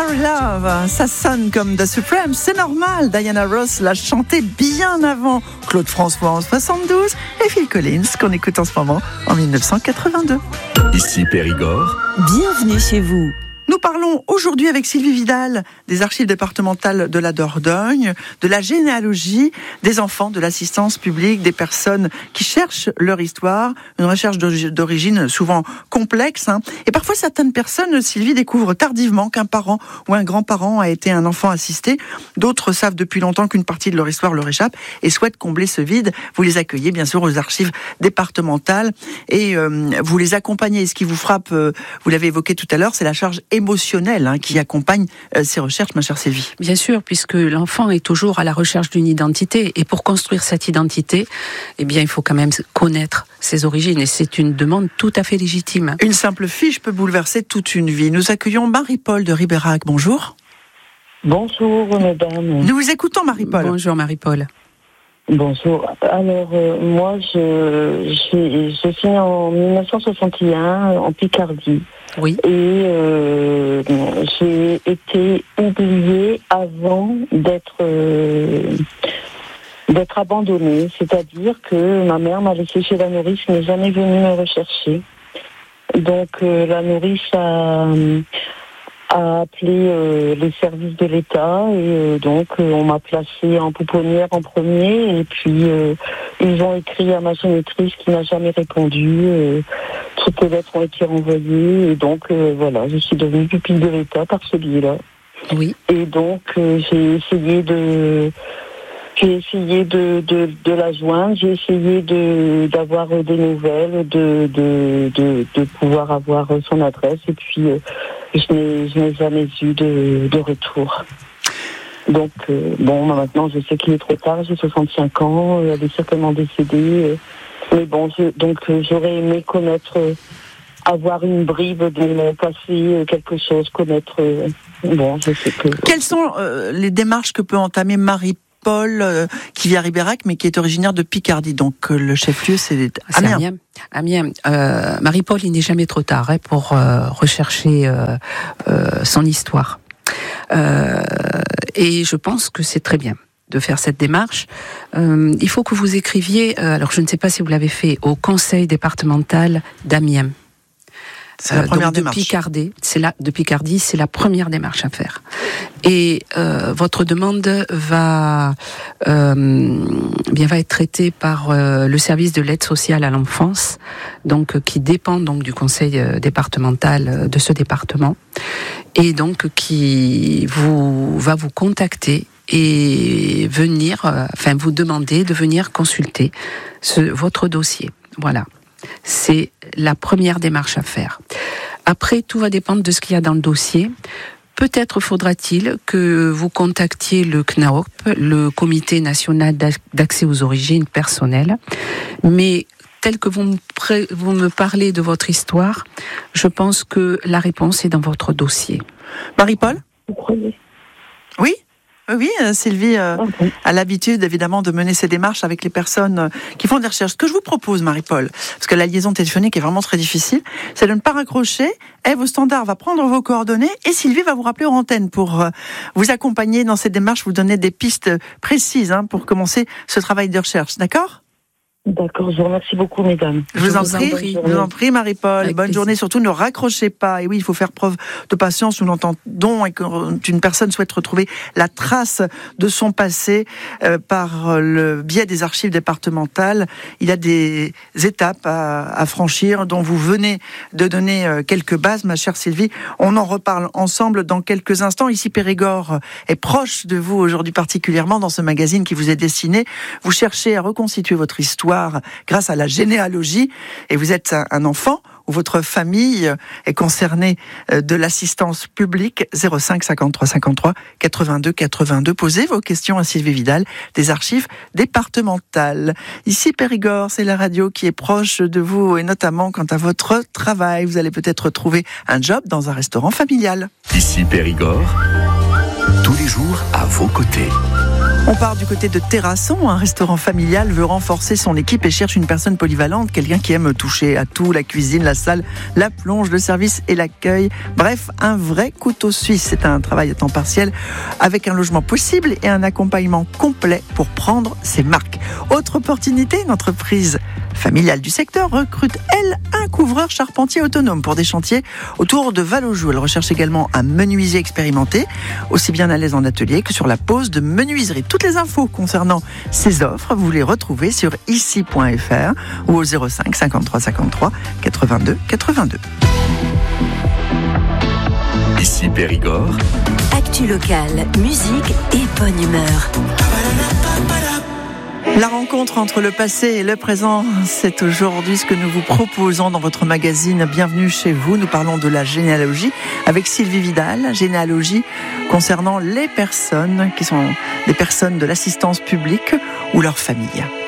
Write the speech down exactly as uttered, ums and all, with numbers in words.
Sorry Love, ça sonne comme The Supremes, c'est normal. Diana Ross l'a chanté bien avant Claude François en soixante-douze et Phil Collins qu'on écoute en ce moment en dix-neuf cent quatre-vingt-deux. Ici Périgord. Bienvenue chez vous. Nous parlons aujourd'hui avec Sylvie Vidal des archives départementales de la Dordogne, de la généalogie des enfants, de l'assistance publique, des personnes qui cherchent leur histoire, une recherche d'origine souvent complexe. Hein. Et parfois, certaines personnes, Sylvie, découvrent tardivement qu'un parent ou un grand-parent a été un enfant assisté. D'autres savent depuis longtemps qu'une partie de leur histoire leur échappe et souhaitent combler ce vide. Vous les accueillez, bien sûr, aux archives départementales et euh, vous les accompagnez. Et ce qui vous frappe, euh, vous l'avez évoqué tout à l'heure, c'est la charge émotionnelle hein, qui accompagne euh, ces recherches, ma chère Sylvie. Bien sûr, puisque l'enfant est toujours à la recherche d'une identité, et pour construire cette identité, eh bien, il faut quand même connaître ses origines, et c'est une demande tout à fait légitime. Une simple fiche peut bouleverser toute une vie. Nous accueillons Marie-Paul de Ribérac. Bonjour. Bonjour, mesdames. Nous vous écoutons, Marie-Paul. Bonjour, Marie-Paul. Bonjour. Alors, euh, moi, je, je, je suis née en dix-neuf cent soixante et un en Picardie. Oui. Et euh, j'ai été oubliée avant d'être euh, d'être abandonnée. C'est-à-dire que ma mère m'a laissée chez la nourrice, n'est jamais venue me rechercher. Donc, euh, la nourrice a... a appelé euh, les services de l'État et euh, donc euh, on m'a placée en pouponnière en premier et puis euh, ils ont écrit à ma génitrice qui n'a jamais répondu. Euh, toutes les lettres ont été renvoyées et donc euh, voilà, je suis devenue pupille de l'État par ce biais-là. Oui. Et donc euh, j'ai essayé de j'ai essayé de, de, de la joindre, j'ai essayé de d'avoir des nouvelles, de de, de, de pouvoir avoir son adresse et puis euh, je n'ai, je n'ai jamais eu de, de retour. Donc, euh, bon, maintenant, je sais qu'il est trop tard, j'ai soixante-cinq ans, euh, elle est certainement décédée. Euh, mais bon, je, donc, euh, j'aurais aimé connaître, euh, avoir une bribe de mon passé, euh, quelque chose, connaître. Euh, bon, je sais que. Quelles sont euh, les démarches que peut entamer Marie-Paul, euh, qui vit à Ribérac, mais qui est originaire de Picardie? Donc, euh, le chef-lieu, c'est Amiens. Amiens. Amiens. Euh, Marie-Paul, il n'est jamais trop tard hein, pour euh, rechercher euh, euh, son histoire. Euh, et je pense que c'est très bien de faire cette démarche. Euh, il faut que vous écriviez, euh, alors je ne sais pas si vous l'avez fait, au conseil départemental d'Amiens. C'est la première donc démarche. De Picardie, c'est la, de Picardie, c'est la première démarche à faire. Et euh, votre demande va, euh, bien va être traitée par euh, le service de l'aide sociale à l'enfance, donc qui dépend donc du conseil euh, départemental euh, de ce département, et donc qui vous va vous contacter et venir, euh, enfin vous demander de venir consulter ce, votre dossier. Voilà. C'est la première démarche à faire. Après, tout va dépendre de ce qu'il y a dans le dossier. Peut-être faudra-t-il que vous contactiez le C N A O P, le Comité national d'accès aux origines personnelles. Mais tel que vous me, pré- vous me parlez de votre histoire, je pense que la réponse est dans votre dossier. Marie-Paul ? Vous croyez ? Oui ? Oui, Sylvie euh, Okay. a l'habitude évidemment de mener ces démarches avec les personnes euh, qui font des recherches. Ce que je vous propose, Marie-Paul, parce que la liaison téléphonique est vraiment très difficile, c'est de ne pas raccrocher. Eve au standard va prendre vos coordonnées et Sylvie va vous rappeler en antenne pour euh, vous accompagner dans cette démarche, vous donner des pistes précises hein, pour commencer ce travail de recherche. D'accord ? D'accord, je vous remercie beaucoup, mesdames. Je vous, Je en, vous en prie, prie. je vous en prie, Marie-Paul. Avec Bonne plaisir. journée. Surtout, ne raccrochez pas. Et oui, il faut faire preuve de patience. Nous l'entendons et qu'une personne souhaite retrouver la trace de son passé euh, par le biais des archives départementales. Il y a des étapes à, à franchir dont vous venez de donner euh, quelques bases, ma chère Sylvie. On en reparle ensemble dans quelques instants. Ici, Périgord est proche de vous aujourd'hui, particulièrement dans ce magazine qui vous est destiné. Vous cherchez à reconstituer votre histoire grâce à la généalogie, et vous êtes un enfant ou votre famille est concernée de l'assistance publique. Zéro cinq cinquante-trois cinquante-trois quatre-vingt-deux quatre-vingt-deux. Posez vos questions à Sylvie Vidal des archives départementales. Ici Périgord, c'est la radio qui est proche de vous, et notamment quant à votre travail. Vous allez peut-être trouver un job dans un restaurant familial. Ici Périgord, tous les jours à vos côtés. On part du côté de Terrasson. Un restaurant familial veut renforcer son équipe et cherche une personne polyvalente, quelqu'un qui aime toucher à tout, la cuisine, la salle, la plonge, le service et l'accueil. Bref, un vrai couteau suisse. C'est un travail à temps partiel avec un logement possible et un accompagnement complet pour prendre ses marques. Autre opportunité, une entreprise familiale du secteur recrute, elle, un couvreur charpentier autonome pour des chantiers autour de Valojou. Elle recherche également un menuisier expérimenté, aussi bien à l'aise en atelier que sur la pose de menuiserie. Toutes les infos concernant ces offres, vous les retrouvez sur ici point f r ou au zéro cinq cinquante-trois cinquante-trois quatre-vingt-deux quatre-vingt-deux. Ici Périgord. Actu locale, musique et bonne humeur. La rencontre entre le passé et le présent, c'est aujourd'hui ce que nous vous proposons dans votre magazine Bienvenue chez vous. Nous parlons de la généalogie avec Sylvie Vidal, généalogie concernant les personnes qui sont des personnes de l'assistance publique ou leur famille.